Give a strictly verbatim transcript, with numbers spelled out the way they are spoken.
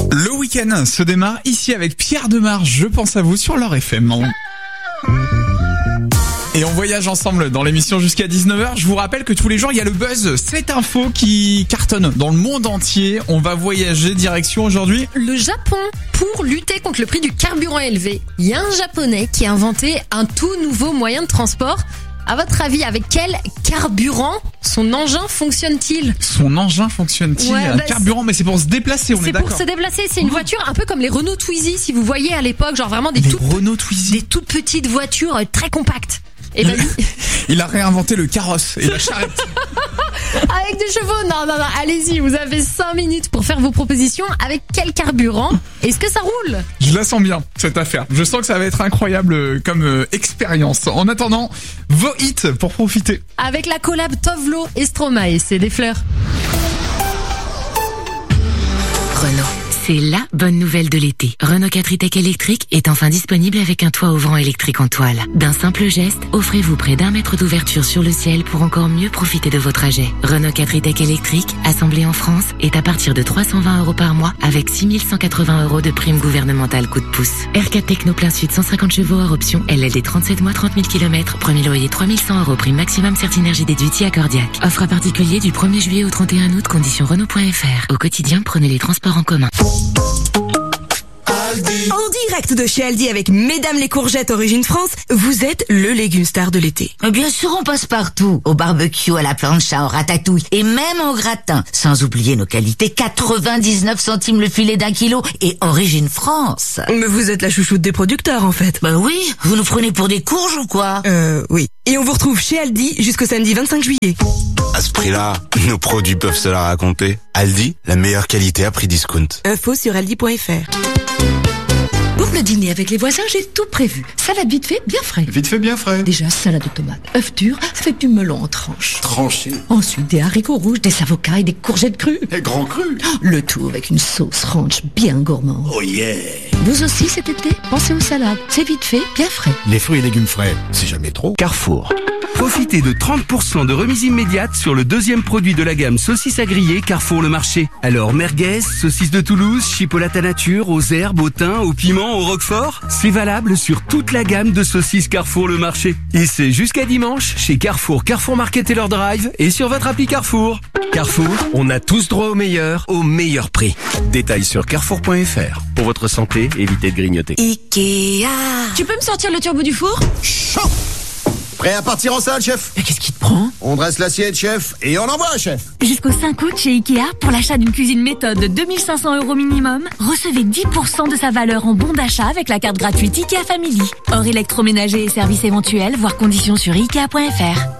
Le week-end se démarre ici avec Pierre Demar, je pense à vous sur leur F M. Et on voyage ensemble dans l'émission jusqu'à dix-neuf heures. Je vous rappelle que tous les jours, il y a le buzz, cette info qui cartonne dans le monde entier. On va voyager direction aujourd'hui le Japon. Pour lutter contre le prix du carburant élevé, il y a un Japonais qui a inventé un tout nouveau moyen de transport. À votre avis, avec quel carburant son engin fonctionne-t-il ? Son engin fonctionne-t-il ? Ouais, Un bah, carburant, mais c'est pour se déplacer, on est, C'est d'accord. pour se déplacer, c'est une voiture un peu comme les Renault Twizy, si vous voyez à l'époque, genre vraiment des, Les toutes, Renault Twizy. des toutes petites voitures euh, très compactes. Et ben, lui- Il a réinventé le carrosse et la charrette. avec des chevaux, non, non, non, allez-y, vous avez cinq minutes pour faire vos propositions. Avec quel carburant ? Est-ce que ça roule ? Je la sens bien, cette affaire. Je sens que ça va être incroyable euh, comme euh, expérience. En attendant, vos hits pour profiter. Avec la collab Tovlo et Stromae, c'est des fleurs. Renault. C'est la bonne nouvelle de l'été. Renault quatre e-Tech électrique est enfin disponible avec un toit ouvrant électrique en toile. D'un simple geste, offrez-vous près d'un mètre d'ouverture sur le ciel pour encore mieux profiter de vos trajets. Renault quatre e-Tech électrique, assemblé en France, est à partir de trois cent vingt euros par mois avec six mille cent quatre-vingts euros de prime gouvernementale coup de pouce. R quatre Techno plein sud cent cinquante chevaux hors option, L L D trente-sept mois trente mille kilomètres, premier loyer trois mille cent euros, prime maximum Certinergie déduit accordiaque. Offre à particulier du premier juillet au trente et un août, conditions Renault point F R. Au quotidien, prenez les transports en commun. En direct de chez Aldi avec Mesdames les courgettes Origine France, vous êtes le légume star de l'été. Mais bien sûr, on passe partout. Au barbecue, à la plancha, au ratatouille et même au gratin. Sans oublier nos qualités, quatre-vingt-dix-neuf centimes le filet d'un kilo et Origine France. Mais vous êtes la chouchoute des producteurs en fait. Bah oui, vous nous prenez pour des courges ou quoi? Euh, oui. Et on vous retrouve chez Aldi jusqu'au samedi vingt-cinq juillet. À ce prix-là, nos produits peuvent se la raconter. Aldi, la meilleure qualité à prix discount. Info sur aldi point F R. Pour le dîner avec les voisins, j'ai tout prévu. Salade vite fait, bien frais. Vite fait, bien frais. Déjà, salade de tomates, œufs durs, avec du melon en tranches. Tranché. Ensuite, des haricots rouges, des avocats et des courgettes crues. Et grand cru. Le tout avec une sauce ranch bien gourmande. Oh yeah. Vous aussi cet été, pensez aux salades. C'est vite fait, bien frais. Les fruits et légumes frais, c'est jamais trop. Carrefour. Profitez de trente pour cent de remise immédiate sur le deuxième produit de la gamme saucisses à griller Carrefour Le Marché. Alors merguez, saucisses de Toulouse, chipolata nature, aux herbes, au thym, au piment, au roquefort. C'est valable sur toute la gamme de saucisses Carrefour Le Marché. Et c'est jusqu'à dimanche chez Carrefour, Carrefour Market et leur drive et sur votre appli Carrefour. Carrefour, on a tous droit au meilleur, au meilleur prix. Détails sur carrefour point F R. Pour votre santé, évitez de grignoter. Ikea. Tu peux me sortir le turbo du four ? Chaud. Prêt à partir en salle, chef? Mais qu'est-ce qui te prend ? On dresse l'assiette, chef, et on envoie, chef. Jusqu'au cinq août chez Ikea, pour l'achat d'une cuisine méthode de deux mille cinq cents euros minimum, recevez dix pour cent de sa valeur en bon d'achat avec la carte gratuite Ikea Family. Hors électroménager et services éventuels, voir conditions sur ikea point F R.